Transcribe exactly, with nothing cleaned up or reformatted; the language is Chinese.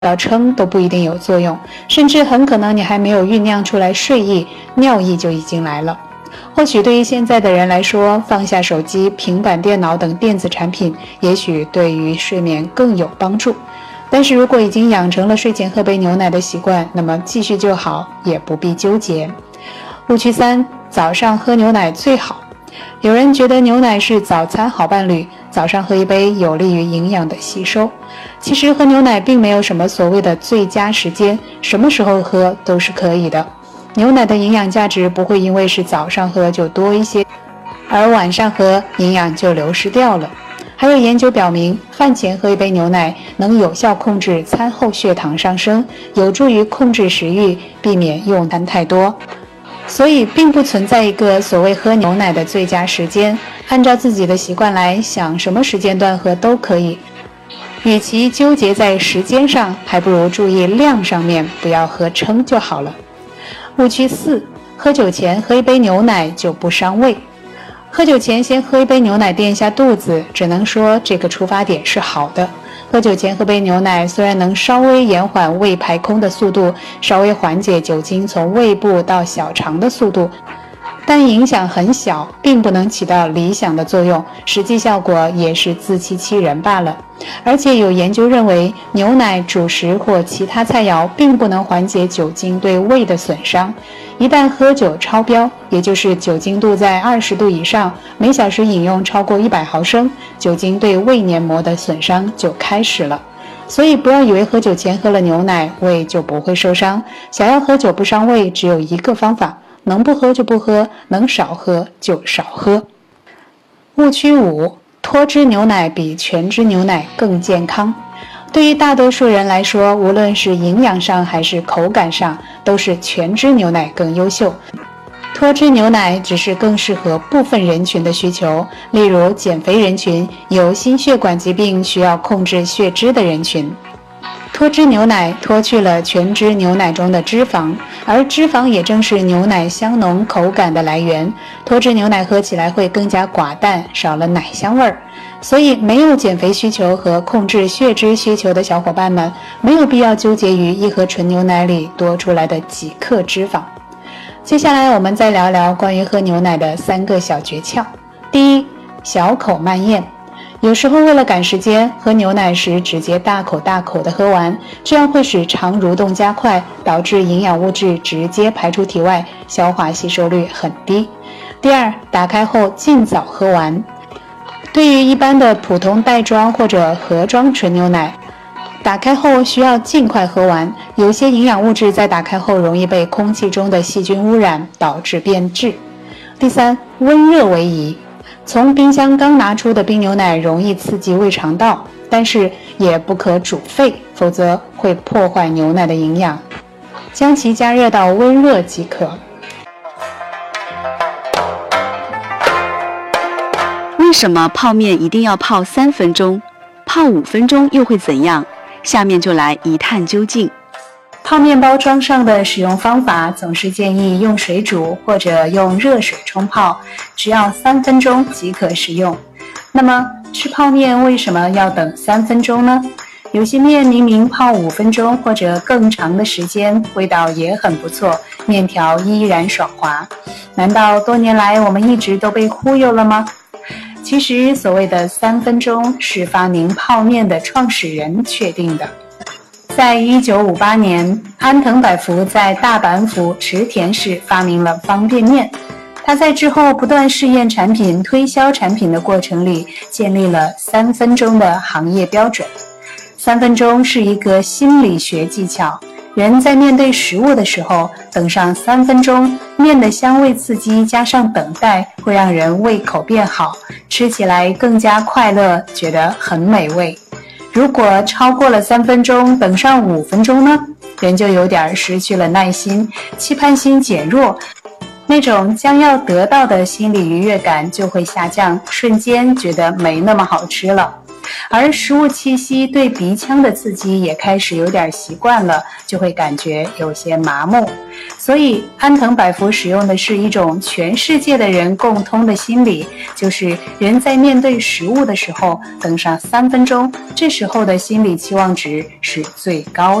到撑都不一定有作用，甚至很可能你还没有酝酿出来睡意，尿意就已经来了。或许对于现在的人来说，放下手机、平板电脑等电子产品，也许对于睡眠更有帮助。但是如果已经养成了睡前喝杯牛奶的习惯，那么继续就好，也不必纠结。误区三，早上喝牛奶最好。有人觉得牛奶是早餐好伴侣，早上喝一杯有利于营养的吸收。其实喝牛奶并没有什么所谓的最佳时间，什么时候喝都是可以的。牛奶的营养价值不会因为是早上喝就多一些，而晚上喝营养就流失掉了。还有研究表明，饭前喝一杯牛奶能有效控制餐后血糖上升，有助于控制食欲，避免用餐太多。所以并不存在一个所谓喝牛奶的最佳时间，按照自己的习惯来，想什么时间段喝都可以。与其纠结在时间上，还不如注意量上面，不要喝撑就好了。误区四，喝酒前喝一杯牛奶就不伤胃。喝酒前先喝一杯牛奶垫一下肚子，只能说这个出发点是好的。喝酒前喝杯牛奶虽然能稍微延缓胃排空的速度，稍微缓解酒精从胃部到小肠的速度，但影响很小，并不能起到理想的作用，实际效果也是自欺欺人罢了。而且有研究认为，牛奶、主食或其他菜肴并不能缓解酒精对胃的损伤。一旦喝酒超标，也就是酒精度在二十度以上，每小时饮用超过一百毫升，酒精对胃黏膜的损伤就开始了。所以不要以为喝酒前喝了牛奶，胃就不会受伤。想要喝酒不伤胃，只有一个方法，能不喝就不喝，能少喝就少喝。误区五，脱脂牛奶比全脂牛奶更健康。对于大多数人来说，无论是营养上还是口感上，都是全脂牛奶更优秀。脱脂牛奶只是更适合部分人群的需求，例如减肥人群、有心血管疾病需要控制血脂的人群。脱脂牛奶脱去了全脂牛奶中的脂肪，而脂肪也正是牛奶香浓口感的来源。脱脂牛奶喝起来会更加寡淡，少了奶香味儿。所以没有减肥需求和控制血脂需求的小伙伴们，没有必要纠结于一盒纯牛奶里多出来的几克脂肪。接下来我们再聊聊关于喝牛奶的三个小诀窍。第一，小口慢咽。有时候为了赶时间，喝牛奶时直接大口大口的喝完，这样会使肠蠕动加快，导致营养物质直接排出体外，消化吸收率很低。第二，打开后尽早喝完。对于一般的普通袋装或者盒装纯牛奶，打开后需要尽快喝完，有些营养物质在打开后容易被空气中的细菌污染，导致变质。第三，温热为宜。从冰箱刚拿出的冰牛奶容易刺激胃肠道，但是也不可煮沸，否则会破坏牛奶的营养。将其加热到温热即可。 为什么泡面一定要泡三分钟？泡五分钟又会怎样？下面就来一探究竟。 泡面包装上的使用方法总是建议用水煮或者用热水冲泡，只要三分钟即可食用。那么吃泡面为什么要等三分钟呢？有些面明明泡五分钟或者更长的时间，味道也很不错，面条依然爽滑。难道多年来我们一直都被忽悠了吗？其实所谓的三分钟是发明泡面的创始人确定的。在一九五八年，安藤百福在大阪府池田市发明了方便面。他在之后不断试验产品、推销产品的过程里，建立了三分钟的行业标准。三分钟是一个心理学技巧，人在面对食物的时候，等上三分钟，面的香味刺激加上等待，会让人胃口变好，吃起来更加快乐，觉得很美味。如果超过了三分钟，等上五分钟呢，人就有点失去了耐心，期盼心减弱，那种将要得到的心理愉悦感就会下降，瞬间觉得没那么好吃了。 而食物气息对鼻腔的刺激也开始有点习惯了，就会感觉有些麻木。所以安藤百福使用的是一种全世界的人共通的心理，就是人在面对食物的时候等上三分钟，这时候的心理期望值是最高的。